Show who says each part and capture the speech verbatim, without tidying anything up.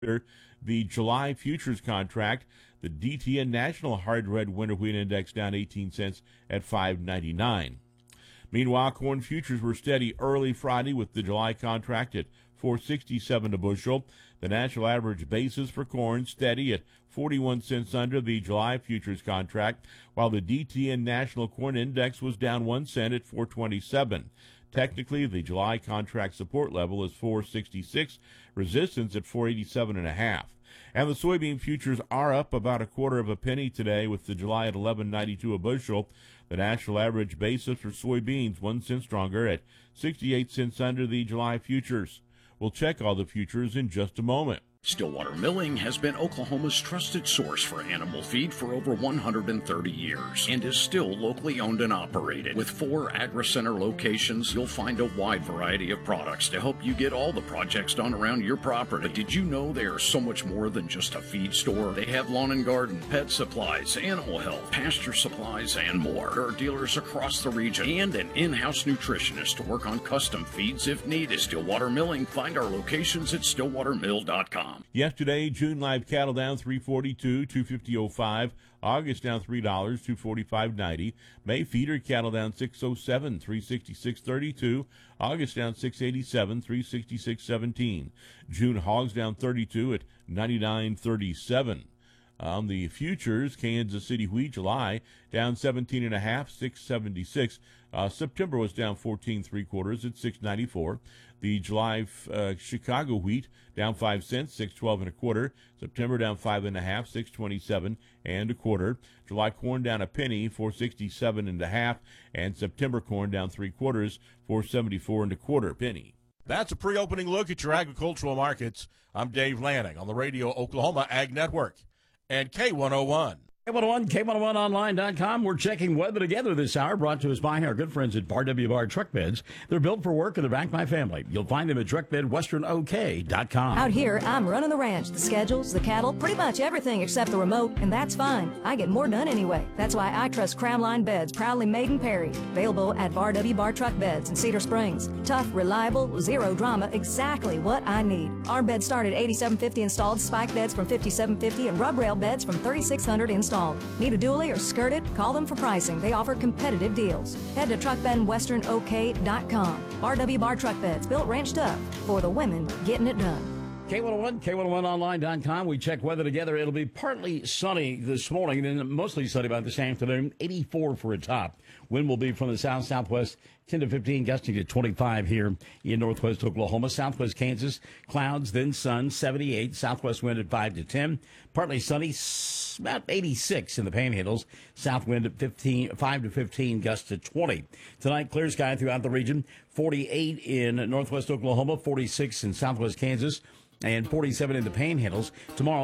Speaker 1: The July futures contract, the D T N National Hard Red Winter Wheat Index down eighteen cents at five ninety-nine. Meanwhile, corn futures were steady early Friday with the July contract at four sixty-seven a bushel. The national average basis for corn steady at forty-one cents under the July futures contract, while the D T N National Corn Index was down one cent at four twenty-seven. Technically, the July contract support level is four sixty-six, resistance at four eighty-seven and a half. And the soybean futures are up about a quarter of a penny today with the July at eleven ninety-two a bushel. The national average basis for soybeans one cent stronger at sixty-eight cents under the July futures. We'll check all the futures in just a moment.
Speaker 2: Stillwater Milling has been Oklahoma's trusted source for animal feed for over one hundred thirty years and is still locally owned and operated. With four AgriCenter locations, you'll find a wide variety of products to help you get all the projects done around your property. But did you know they are so much more than just a feed store? They have lawn and garden, pet supplies, animal health, pasture supplies, and more. There are dealers across the region and an in-house nutritionist to work on custom feeds if needed. Stillwater Milling. Find our locations at stillwater mill dot com.
Speaker 1: Yesterday, June live cattle down three forty-two, two fifty oh five. August down three dollars, two forty-five ninety. May feeder cattle down six oh seven, three sixty-six thirty-two. August down six eighty-seven, three sixty-six seventeen. June hogs down thirty-two at ninety-nine thirty-seven. On the futures, Kansas City wheat July down seventeen and a half, six seventy-six. Uh, September was down fourteen three quarters at six ninety-four. The July uh, Chicago wheat down five cents, six twelve and a quarter. September down five and a half, six twenty-seven and a quarter. July corn down a penny, four sixty-seven and a half, and September corn down three quarters, four seventy-four and a quarter penny.
Speaker 3: That's a pre-opening look at your agricultural markets. I'm Dave Lanning on the Radio Oklahoma Ag Network and K one oh one.
Speaker 4: K one oh one, K one oh one online dot com. We're checking weather together this hour, brought to us by our good friends at Bar W Bar Truck Beds. They're built for work and they're backed by family. You'll find them at truck bed western o k dot com.
Speaker 5: Out here, I'm running the ranch, the schedules, the cattle, pretty much everything except the remote, and that's fine. I get more done anyway. That's why I trust Crown Line Beds, proudly made in Perry. Available at Bar W Bar Truck Beds in Cedar Springs. Tough, reliable, zero drama, exactly what I need. Our beds start at eighty-seven fifty installed, spike beds from fifty-seven fifty, and rub rail beds from thirty-six hundred installed. Need a dually or skirted? Call them for pricing. They offer competitive deals. Head to truck bed western o k dot com. R W Bar Truck Beds, built ranch tough for the women getting it done.
Speaker 4: K one oh one, K one oh one online dot com. We check weather together. It'll be partly sunny this morning and then mostly sunny by this afternoon. eighty-four for a top. Wind will be from the south southwest, ten to fifteen, gusting to twenty-five here in northwest Oklahoma. Southwest Kansas, clouds, then sun, seventy-eight. Southwest wind at five to ten. Partly sunny, about eighty-six in the Panhandles. South wind at fifteen, five to fifteen, gusts to twenty. Tonight, clear sky throughout the region. forty-eight in northwest Oklahoma, forty-six in southwest Kansas, and forty-seven in the Panhandles. Tomorrow,